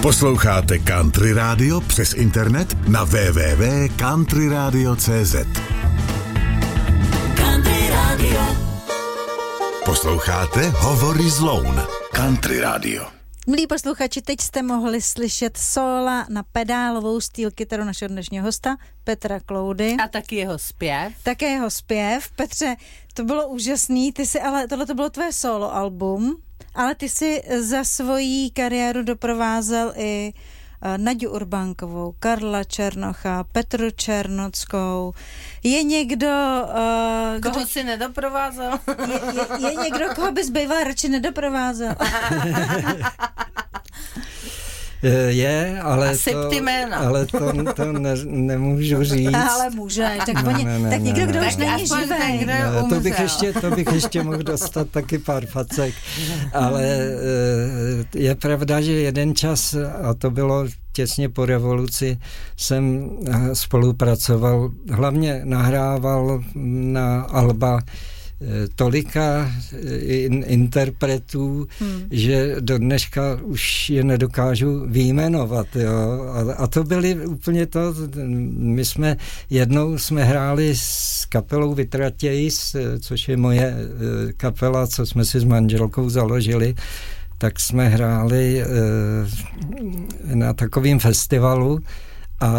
Posloucháte Country Radio přes internet na www.countryradio.cz. Country Radio. Posloucháte Hovory z Loun. Country Radio. Milí posluchači, teď jste mohli slyšet sóla na pedálovou steel kytaru našeho dnešního hosta Petra Kloudy. A taky jeho zpěv. Také jeho zpěv. Petře, to bylo úžasný, ale tohle to bylo tvoje solo album, ale ty si za svoji kariéru doprovázel i Naďu Urbánkovou, Karla Černocha, Petru Černockou. Je někdo... Koho si nedoprovázel? Je někdo, koho bys býval radši nedoprovázel? Je, ale to nemůžu říct. Ale může, tak někdo, kdo už není živý. To bych ještě mohl dostat taky pár facek, ale je pravda, že jeden čas, a to bylo těsně po revoluci, jsem spolupracoval, hlavně nahrával na alba tolika interpretů, že do dneška už je nedokážu vyjmenovat. Jo. A to byly úplně to, jednou jsme hráli s kapelou Vytratějs, což je moje kapela, co jsme si s manželkou založili, tak jsme hráli na takovém festivalu